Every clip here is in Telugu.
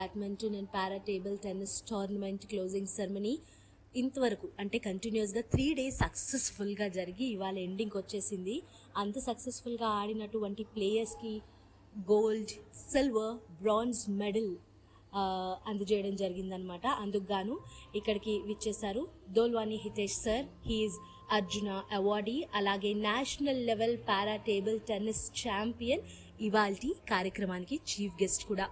Badminton and para table tennis tournament closing ceremony ఇంతవరకు అంటే కంటిన్యూస్గా 3 days సక్సెస్ఫుల్గా జరిగి ఇవాళ ఎండింగ్కి వచ్చేసింది. అంత సక్సెస్ఫుల్గా ఆడినటువంటి ప్లేయర్స్కి గోల్డ్, సిల్వర్, బ్రాంజ్ మెడల్ అందజేయడం జరిగిందనమాట. అందుకు గాను ఇక్కడికి విచ్చేశారు దోల్వాని Hitesh sir, he's Arjuna awardee, అలాగే నేషనల్ లెవెల్ పారా టేబుల్ టెన్నిస్ ఛాంపియన్, ఇవాల్టి కార్యక్రమానికి చీఫ్ గెస్ట్ కూడా.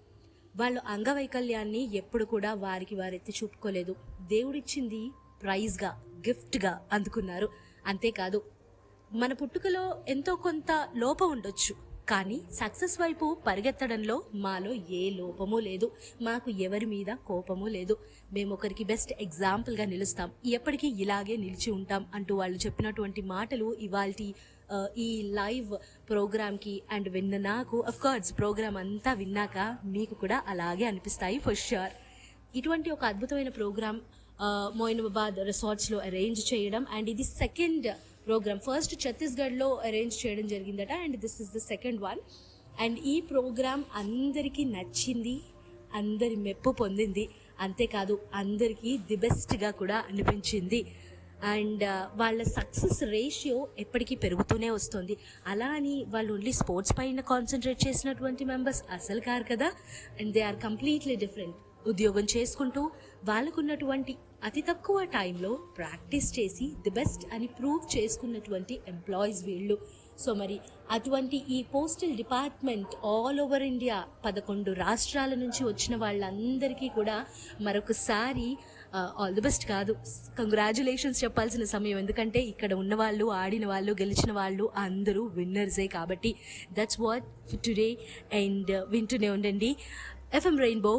వాళ్ళు అంగవైకల్యాన్ని ఎప్పుడు కూడా వారికి వారెత్తి చూపుకోలేదు. దేవుడిచ్చింది ప్రైజ్గా, గిఫ్ట్గా అందుకున్నారు. అంతేకాదు, మన పుట్టుకలో ఎంతో కొంత లోపం ఉండొచ్చు, కానీ సక్సెస్ వైపు పరిగెత్తడంలో మాలో ఏ లోపము లేదు. మాకు ఎవరి మీద కోపము లేదు. మేము ఒకరికి బెస్ట్ ఎగ్జాంపుల్గా నిలుస్తాం, ఎప్పటికీ ఇలాగే నిలిచి ఉంటాం అంటూ వాళ్ళు చెప్పినటువంటి మాటలు ఇవాల్టి ఈ లైవ్ ప్రోగ్రామ్కి అండ్ విన్న నాకు, అఫ్ కోర్స్ ప్రోగ్రామ్ అంతా విన్నాక మీకు కూడా అలాగే అనిపిస్తాయి ఫర్ ష్యూర్. ఇటువంటి ఒక అద్భుతమైన ప్రోగ్రామ్ మోయినాబాద్ రిసార్ట్స్లో అరేంజ్ చేయడం, అండ్ ఇది సెకండ్ ప్రోగ్రామ్. ఫస్ట్ ఛత్తీస్గఢ్లో అరేంజ్ చేయడం జరిగిందట, and this is the second one. And ఈ ప్రోగ్రామ్ అందరికీ నచ్చింది, అందరి మెప్పు పొందింది. అంతేకాదు, అందరికీ ది బెస్ట్గా కూడా అనిపించింది. అండ్ వాళ్ళ సక్సెస్ రేషియో ఎప్పటికీ పెరుగుతూనే వస్తుంది. అలా అని వాళ్ళు ఓన్లీ స్పోర్ట్స్ పైన కాన్సన్ట్రేట్ చేసినటువంటి మెంబర్స్ అసలు కారు కదా. And they are completely different. ఉద్యోగం చేసుకుంటూ వాళ్ళకున్నటువంటి అతి తక్కువ టైంలో ప్రాక్టీస్ చేసి ది బెస్ట్ అని ప్రూవ్ చేసుకున్నటువంటి ఎంప్లాయీస్ వీళ్ళు. సో మరి అటువంటి ఈ postal department all over India 11 రాష్ట్రాల నుంచి వచ్చిన వాళ్ళందరికీ కూడా మరొకసారి ఆల్ ది బెస్ట్ కాదు, కంగ్రాచులేషన్స్ చెప్పాల్సిన సమయం. ఎందుకంటే ఇక్కడ ఉన్న వాళ్ళు, ఆడిన వాళ్ళు, గెలిచిన వాళ్ళు అందరూ విన్నర్సే కాబట్టి. That's what for today. And వింటూనే ఉండండి FM రెయిన్బో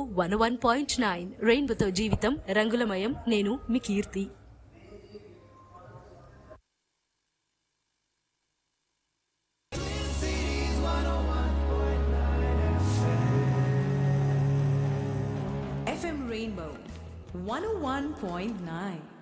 101.9. రెయిన్బోతో జీవితం రంగులమయం. నేను మీ కీర్తి. FM Rainbow 101.9.